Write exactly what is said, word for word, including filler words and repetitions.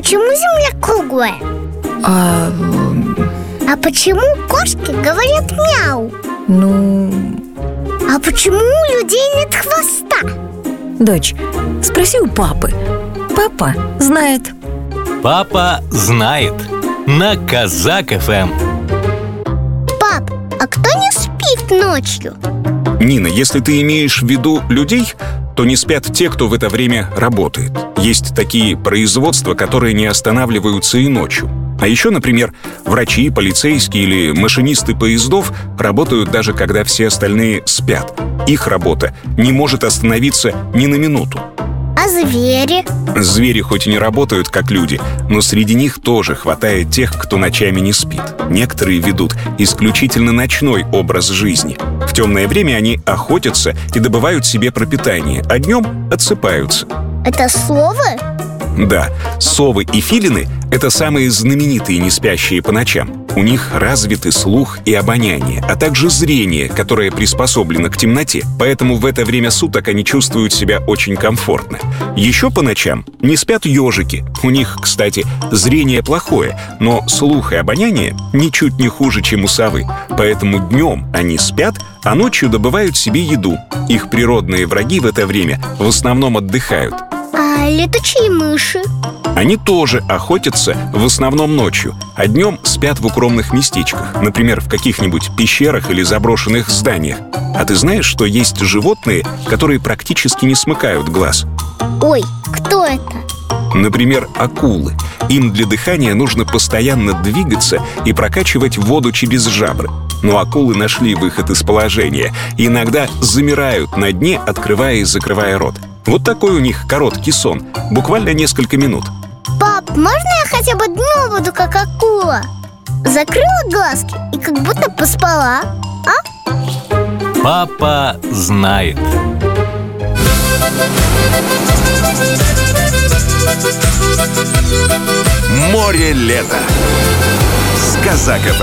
почему Земля круглая? А... А почему кошки говорят мяу? Ну... А почему у людей нет хвоста? Дочь, спроси у папы. Папа знает. Папа знает. На Казак эф эм. Пап, а кто не спит ночью? Нина, если ты имеешь в виду людей, то не спят те, кто в это время работает. Есть такие производства, которые не останавливаются и ночью. А еще, например, врачи, полицейские или машинисты поездов работают даже когда все остальные спят. Их работа не может остановиться ни на минуту. А звери? Звери хоть и не работают, как люди, но среди них тоже хватает тех, кто ночами не спит. Некоторые ведут исключительно ночной образ жизни. В темное время они охотятся и добывают себе пропитание, а днем отсыпаются. Это совы? Да, совы и филины — это самые знаменитые неспящие по ночам. У них развиты слух и обоняние, а также зрение, которое приспособлено к темноте. Поэтому в это время суток они чувствуют себя очень комфортно. Еще по ночам не спят ежики. У них, кстати, зрение плохое, но слух и обоняние ничуть не хуже, чем у совы. Поэтому днем они спят, а ночью добывают себе еду. Их природные враги в это время в основном отдыхают. А летучие мыши? Они тоже охотятся в основном ночью, а днем спят в укромных местечках, например, в каких-нибудь пещерах или заброшенных зданиях. А ты знаешь, что есть животные, которые практически не смыкают глаз? Ой, кто это? Например, акулы. Им для дыхания нужно постоянно двигаться и прокачивать воду через жабры. Но акулы нашли выход из положения и иногда замирают на дне, открывая и закрывая рот. Вот такой у них короткий сон, буквально несколько минут. Пап, можно я хотя бы днем буду как акула? Закрыла глазки и как будто поспала, а? Папа знает. Море лета с Казак эф эм.